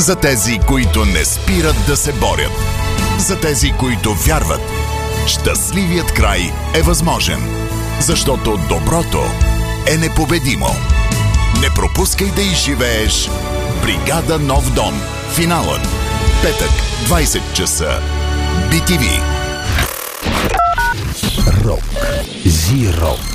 За тези, които не спират да се борят. За тези, които вярват. Щастливият край е възможен. Защото доброто е непобедимо. Не пропускай да изживееш Бригада Нов дом. Финалът. Петък, 20 часа. BTV. Рок. Зи-рок.